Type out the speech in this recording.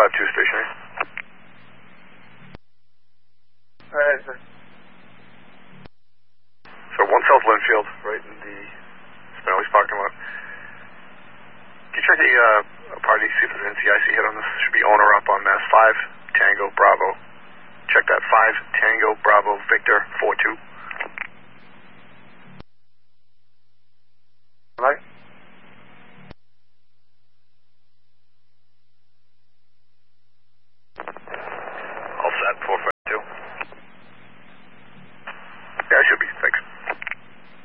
5-2 stationary. Alright, sir. So 1 South Linfield, right in the Spinelli's parking lot. Can you check the party, see if there's an NCIC hit on this? Should be owner up on Mass 5 Tango Bravo. Check that 5 Tango Bravo Victor 42.